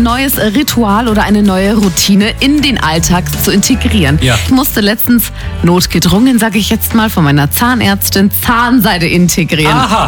neues Ritual oder eine neue Routine in den Alltag zu integrieren. Ja. Ich musste letztens notgedrungen, sage ich jetzt mal, von meiner Zahnärztin Zahnseide integrieren. Aha.